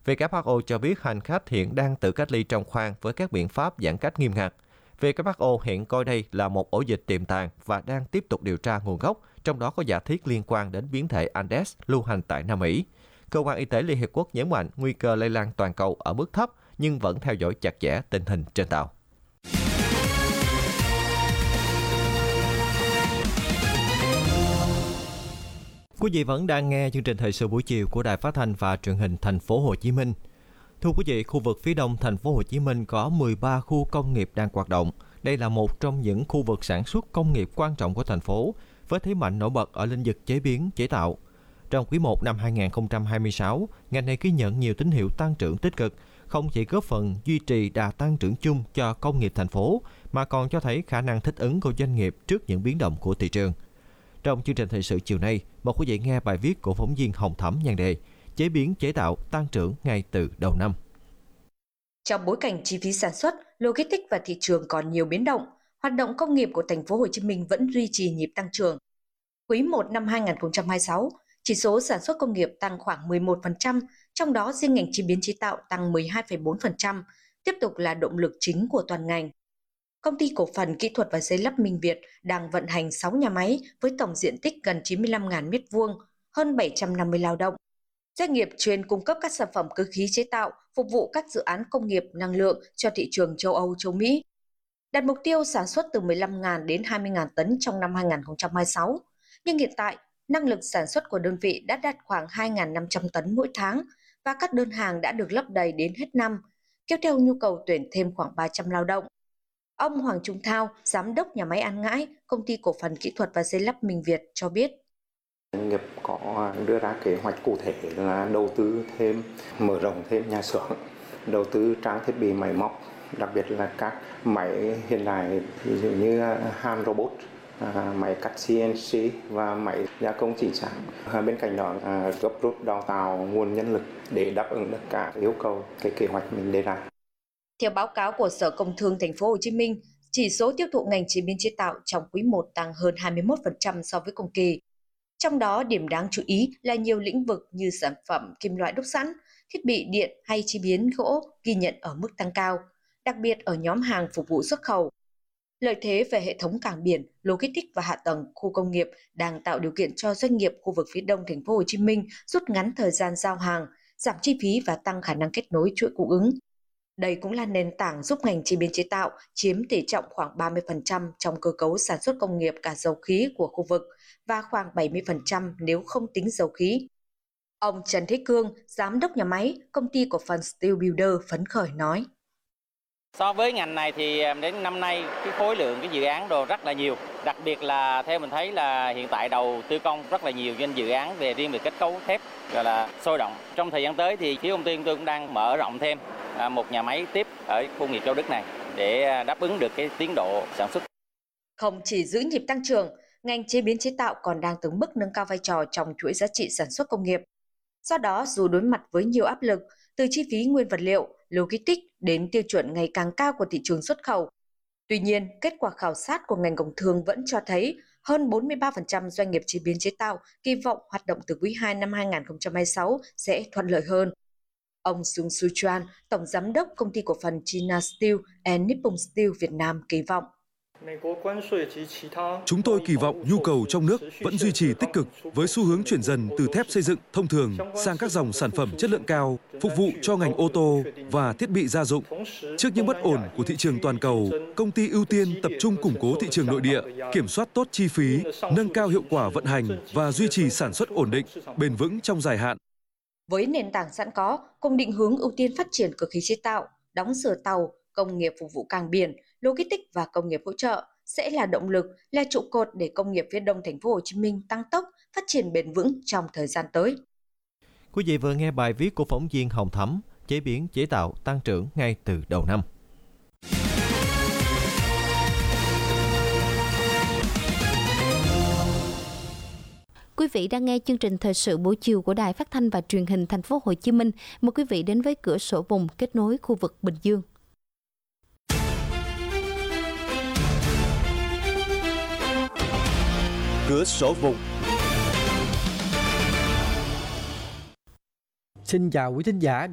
WHO cho biết hành khách hiện đang tự cách ly trong khoang với các biện pháp giãn cách nghiêm ngặt. WHO hiện coi đây là một ổ dịch tiềm tàng và đang tiếp tục điều tra nguồn gốc, trong đó có giả thiết liên quan đến biến thể Andes lưu hành tại Nam Mỹ. Cơ quan Y tế Liên Hiệp Quốc nhấn mạnh nguy cơ lây lan toàn cầu ở mức thấp nhưng vẫn theo dõi chặt chẽ tình hình trên tàu. Quý vị vẫn đang nghe chương trình thời sự buổi chiều của Đài Phát thanh và Truyền hình Thành phố Hồ Chí Minh. Thưa quý vị, khu vực phía đông Thành phố Hồ Chí Minh có 13 khu công nghiệp đang hoạt động. Đây là một trong những khu vực sản xuất công nghiệp quan trọng của thành phố, với thế mạnh nổi bật ở lĩnh vực chế biến, chế tạo. Trong quý 1 năm 2026, ngành này ghi nhận nhiều tín hiệu tăng trưởng tích cực, không chỉ góp phần duy trì đà tăng trưởng chung cho công nghiệp thành phố, mà còn cho thấy khả năng thích ứng của doanh nghiệp trước những biến động của thị trường. Trong chương trình thời sự chiều nay, mời quý vị nghe bài viết của phóng viên Hồng Thắm nhan đề chế biến chế tạo tăng trưởng ngay từ đầu năm. Trong bối cảnh chi phí sản xuất, logistics và thị trường còn nhiều biến động, hoạt động công nghiệp của thành phố Hồ Chí Minh vẫn duy trì nhịp tăng trưởng. Quý 1 năm 2026, chỉ số sản xuất công nghiệp tăng khoảng 11%, trong đó riêng ngành chế biến chế tạo tăng 12,4%, tiếp tục là động lực chính của toàn ngành. Công ty cổ phần kỹ thuật và giấy lắp Minh Việt đang vận hành 6 nhà máy với tổng diện tích gần 95.000 m2, hơn 750 lao động. Doanh nghiệp chuyên cung cấp các sản phẩm cơ khí chế tạo, phục vụ các dự án công nghiệp năng lượng cho thị trường châu Âu, châu Mỹ. Đặt mục tiêu sản xuất từ 15.000 đến 20.000 tấn trong năm 2026, nhưng hiện tại, năng lực sản xuất của đơn vị đã đạt khoảng 2.500 tấn mỗi tháng và các đơn hàng đã được lấp đầy đến hết năm, kéo theo nhu cầu tuyển thêm khoảng 300 lao động. Ông Hoàng Trung Thao, Giám đốc nhà máy An Ngãi, Công ty cổ phần kỹ thuật và giấy lắp Minh Việt cho biết. Doanh nghiệp có đưa ra kế hoạch cụ thể là đầu tư thêm, mở rộng thêm nhà xưởng, đầu tư trang thiết bị máy móc, đặc biệt là các máy hiện đại ví dụ như hand robot, máy cắt CNC và máy gia công chính xác. Bên cạnh đó gấp rút đào tạo nguồn nhân lực để đáp ứng được cả yêu cầu cái kế hoạch mình đề ra. Theo báo cáo của Sở Công Thương Thành phố Hồ Chí Minh, chỉ số tiêu thụ ngành chế biến chế tạo trong quý 1 tăng hơn 21% so với cùng kỳ. Trong đó, điểm đáng chú ý là nhiều lĩnh vực như sản phẩm kim loại đúc sẵn, thiết bị điện hay chế biến gỗ ghi nhận ở mức tăng cao, đặc biệt ở nhóm hàng phục vụ xuất khẩu. Lợi thế về hệ thống cảng biển, logistics và hạ tầng khu công nghiệp đang tạo điều kiện cho doanh nghiệp khu vực phía đông Thành phố Hồ Chí Minh rút ngắn thời gian giao hàng, giảm chi phí và tăng khả năng kết nối chuỗi cung ứng. Đây cũng là nền tảng giúp ngành chế biến chế tạo chiếm tỷ trọng khoảng 30% trong cơ cấu sản xuất công nghiệp cả dầu khí của khu vực và khoảng 70% nếu không tính dầu khí. Ông Trần Thế Cương, Giám đốc nhà máy, Công ty cổ phần Steel Builder phấn khởi nói. So với ngành này thì đến năm nay cái khối lượng cái dự án đồ rất là nhiều. Đặc biệt là theo mình thấy là hiện tại đầu tư công rất là nhiều trên dự án về riêng về kết cấu thép gọi là sôi động. Trong thời gian tới thì phía công ty tôi cũng đang mở rộng thêm một nhà máy tiếp ở khu công nghiệp Châu Đức này để đáp ứng được cái tiến độ sản xuất. Không chỉ giữ nhịp tăng trưởng, ngành chế biến chế tạo còn đang từng bước nâng cao vai trò trong chuỗi giá trị sản xuất công nghiệp. Do đó, dù đối mặt với nhiều áp lực, từ chi phí nguyên vật liệu, logistics đến tiêu chuẩn ngày càng cao của thị trường xuất khẩu. Tuy nhiên, kết quả khảo sát của ngành công thương vẫn cho thấy hơn 43% doanh nghiệp chế biến chế tạo kỳ vọng hoạt động từ quý 2 năm 2026 sẽ thuận lợi hơn. Ông Sung Su Chuan, Tổng Giám đốc Công ty cổ phần China Steel and Nippon Steel Việt Nam kỳ vọng. Chúng tôi kỳ vọng nhu cầu trong nước vẫn duy trì tích cực với xu hướng chuyển dần từ thép xây dựng thông thường sang các dòng sản phẩm chất lượng cao, phục vụ cho ngành ô tô và thiết bị gia dụng. Trước những bất ổn của thị trường toàn cầu, công ty ưu tiên tập trung củng cố thị trường nội địa, kiểm soát tốt chi phí, nâng cao hiệu quả vận hành và duy trì sản xuất ổn định, bền vững trong dài hạn. Với nền tảng sẵn có, cùng định hướng ưu tiên phát triển cơ khí chế tạo, đóng sửa tàu, công nghiệp phục vụ cảng biển, logistics và công nghiệp hỗ trợ sẽ là động lực, là trụ cột để công nghiệp phía đông Thành phố Hồ Chí Minh tăng tốc, phát triển bền vững trong thời gian tới. Quý vị vừa nghe bài viết của phóng viên Hồng Thắm, chế biến chế tạo tăng trưởng ngay từ đầu năm. Quý vị đang nghe chương trình thời sự buổi chiều của Đài Phát thanh và Truyền hình Thành phố Hồ Chí Minh. Mời quý vị đến với cửa sổ vùng kết nối khu vực Bình Dương. Cửa sổ vùng. Xin chào quý thính giả.